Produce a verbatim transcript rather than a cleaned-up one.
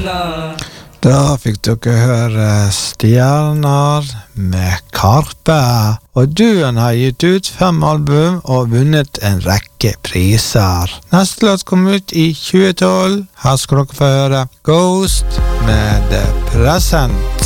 stjerner. Da fikk dere høre Stjerner med Karpe. Og duoen har gitt ut fem album og vunnet en rekke priser. Neste låt kom ut i tjue tolv. Her skal dere få høre Ghost med The Present.